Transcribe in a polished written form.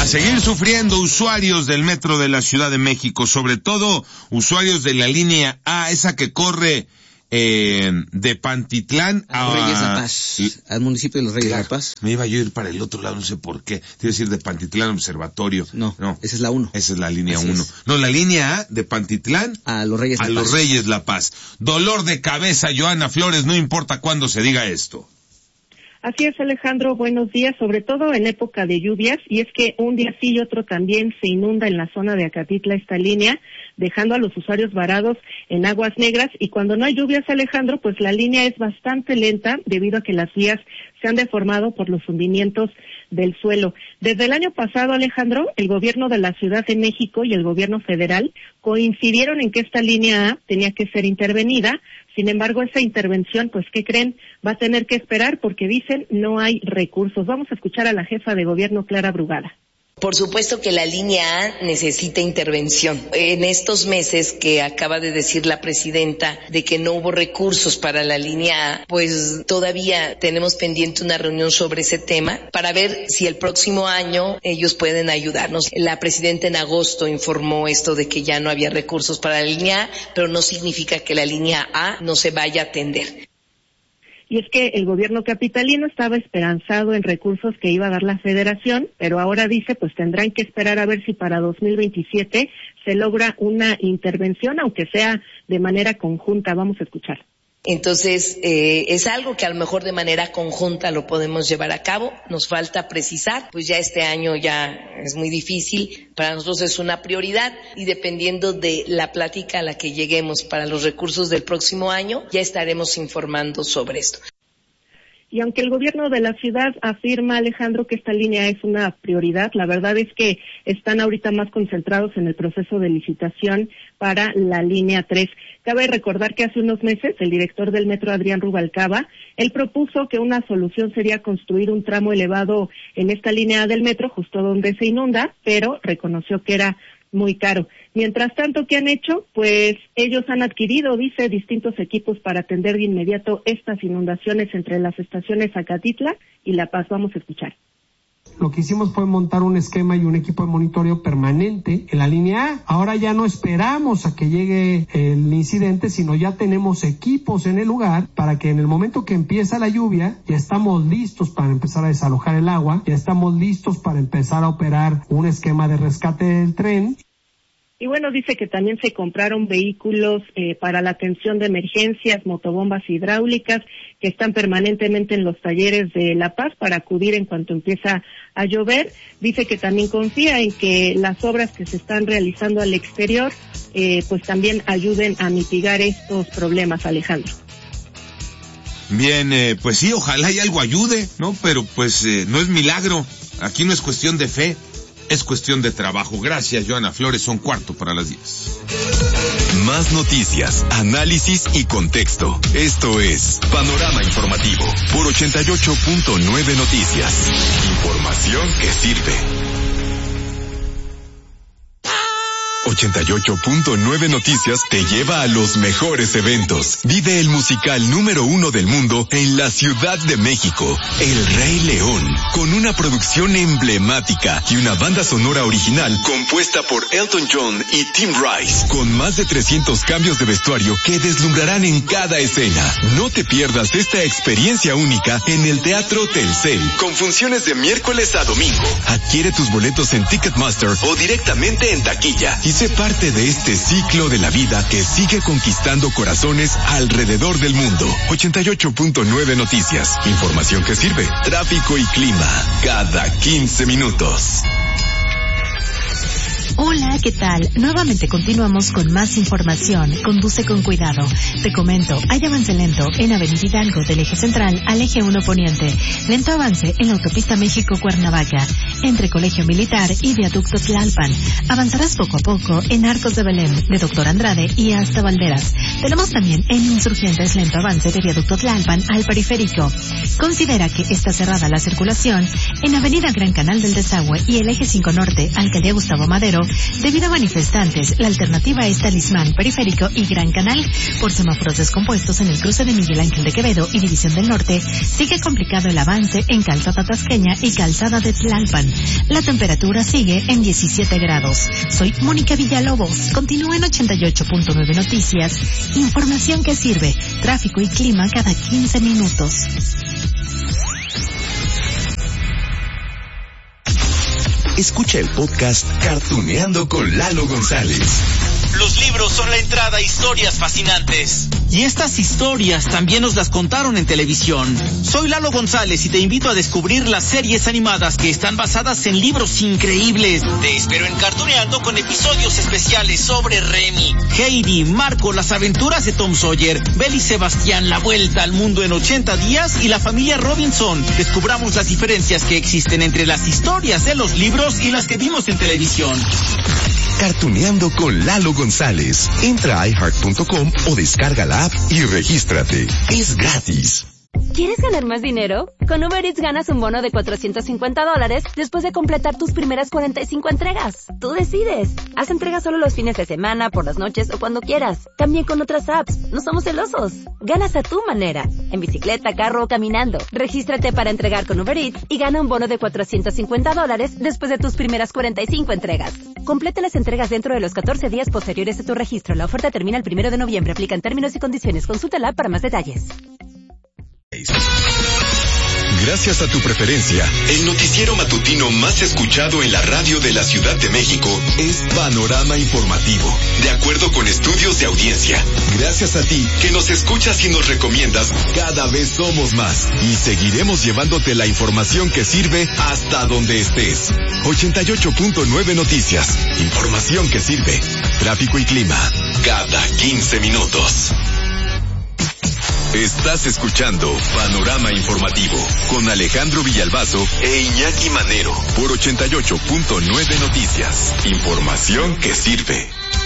A seguir sufriendo usuarios del metro de la Ciudad de México, sobre todo usuarios de la línea A, esa que corre de Pantitlán a Reyes La Paz, al municipio de los Reyes La Paz. Me iba yo a ir para el otro lado, no sé por qué. Te iba a decir de Pantitlán Observatorio. No, esa es la 1. Esa es la línea 1. No, la línea A de Pantitlán a los Reyes La Paz. Los Reyes La Paz. Dolor de cabeza, Joana Flores, no importa cuándo se diga esto. Así es, Alejandro, buenos días, sobre todo en época de lluvias, y es que un día sí y otro también se inunda en la zona de Acatitla esta línea, dejando a los usuarios varados en aguas negras, y cuando no hay lluvias, Alejandro, pues la línea es bastante lenta debido a que las vías se han deformado por los hundimientos del suelo. Desde el año pasado, Alejandro, el gobierno de la Ciudad de México y el gobierno federal coincidieron en que esta línea A tenía que ser intervenida. Sin embargo, esa intervención, pues, ¿qué creen? Va a tener que esperar porque dicen no hay recursos. Vamos a escuchar a la jefa de gobierno, Clara Brugada. Por supuesto que la línea A necesita intervención. En estos meses que acaba de decir la presidenta de que no hubo recursos para la línea A, pues todavía tenemos pendiente una reunión sobre ese tema para ver si el próximo año ellos pueden ayudarnos. La presidenta en agosto informó esto de que ya no había recursos para la línea A, pero no significa que la línea A no se vaya a atender. Y es que el gobierno capitalino estaba esperanzado en recursos que iba a dar la federación, pero ahora dice, pues tendrán que esperar a ver si para 2027 se logra una intervención, aunque sea de manera conjunta. Vamos a escuchar. Entonces, es algo que a lo mejor de manera conjunta lo podemos llevar a cabo. Nos falta precisar, pues ya este año ya es muy difícil. Para nosotros es una prioridad y dependiendo de la plática a la que lleguemos para los recursos del próximo año, ya estaremos informando sobre esto. Y aunque el gobierno de la ciudad afirma, Alejandro, que esta línea es una prioridad, la verdad es que están ahorita más concentrados en el proceso de licitación para la línea 3. Cabe recordar que hace unos meses el director del metro, Adrián Rubalcaba, él propuso que una solución sería construir un tramo elevado en esta línea del metro, justo donde se inunda, pero reconoció que era muy caro. Mientras tanto, ¿qué han hecho? Pues ellos han adquirido, dice, distintos equipos para atender de inmediato estas inundaciones entre las estaciones Acatitla y La Paz. Vamos a escuchar. Lo que hicimos fue montar un esquema y un equipo de monitoreo permanente en la línea A. Ahora ya no esperamos a que llegue el incidente, sino ya tenemos equipos en el lugar para que en el momento que empieza la lluvia, ya estamos listos para empezar a desalojar el agua, ya estamos listos para empezar a operar un esquema de rescate del tren. Y bueno, dice que también se compraron vehículos para la atención de emergencias, motobombas hidráulicas, que están permanentemente en los talleres de La Paz para acudir en cuanto empieza a llover. Dice que también confía en que las obras que se están realizando al exterior, pues también ayuden a mitigar estos problemas, Alejandro. Bien, pues sí, ojalá y algo ayude, ¿no? Pero pues no es milagro, aquí no es cuestión de fe. Es cuestión de trabajo. Gracias, Joana Flores. Son 10:45. Más noticias, análisis y contexto. Esto es Panorama Informativo por 88.9 Noticias. Información que sirve. 88.9 Noticias te lleva a los mejores eventos. Vive el musical número 1 del mundo en la Ciudad de México, El Rey León, con una producción emblemática y una banda sonora original compuesta por Elton John y Tim Rice, con más de 300 cambios de vestuario que deslumbrarán en cada escena. No te pierdas esta experiencia única en el Teatro Telcel, con funciones de miércoles a domingo. Adquiere tus boletos en Ticketmaster o directamente en taquilla y sé parte de este ciclo de la vida que sigue conquistando corazones alrededor del mundo. 88.9 Noticias. Información que sirve. Tráfico y clima. Cada 15 minutos. Hola, ¿qué tal? Nuevamente continuamos con más información. Conduce con cuidado. Te comento, hay avance lento en Avenida Hidalgo del eje central al eje 1 poniente. Lento avance en la autopista México-Cuernavaca, entre Colegio Militar y Viaducto Tlalpan. Avanzarás poco a poco en Arcos de Belén, de Doctor Andrade y hasta Valderas. Tenemos también en Insurgentes lento avance de Viaducto Tlalpan al Periférico. Considera que está cerrada la circulación en Avenida Gran Canal del Desagüe y el eje 5 Norte, Alcaldía Gustavo Madero, debido a manifestantes. La alternativa es Talismán, Periférico y Gran Canal. Por semáforos descompuestos en el cruce de Miguel Ángel de Quevedo y División del Norte, sigue complicado el avance en Calzada Tasqueña y Calzada de Tlalpan. La temperatura sigue en 17 grados. Soy Mónica Villalobos. Continúa en 88.9 Noticias. Información que sirve. Tráfico y clima cada 15 minutos. Escucha el podcast Cartuneando con Lalo González. Los libros son la entrada a historias fascinantes. Y estas historias también nos las contaron en televisión. Soy Lalo González y te invito a descubrir las series animadas que están basadas en libros increíbles. Te espero en Cartuneando con episodios especiales sobre Remy, Heidi, Marco, las aventuras de Tom Sawyer, Belle y Sebastián, la vuelta al mundo en 80 días y la familia Robinson. Descubramos las diferencias que existen entre las historias de los libros y las que vimos en televisión. Cartuneando con Lalo González. Entra a iHeart.com o descarga la app y regístrate. Es gratis. ¿Quieres ganar más dinero? Con Uber Eats ganas un bono de $450 después de completar tus primeras 45 entregas. Tú decides. Haz entregas solo los fines de semana, por las noches o cuando quieras. También con otras apps. No somos celosos. Ganas a tu manera. En bicicleta, carro o caminando. Regístrate para entregar con Uber Eats y gana un bono de $450 después de tus primeras 45 entregas. Completa las entregas dentro de los 14 días posteriores a tu registro. La oferta termina el 1 de noviembre. Aplican términos y condiciones. Consulta la app para más detalles. Gracias a tu preferencia, el noticiero matutino más escuchado en la radio de la Ciudad de México es Panorama Informativo, de acuerdo con estudios de audiencia. Gracias a ti, que nos escuchas y nos recomiendas, cada vez somos más y seguiremos llevándote la información que sirve hasta donde estés. 88.9 Noticias, información que sirve. Tráfico y clima, cada 15 minutos. Estás escuchando Panorama Informativo con Alejandro Villalbazo e Iñaki Manero por 88.9 Noticias. Información que sirve.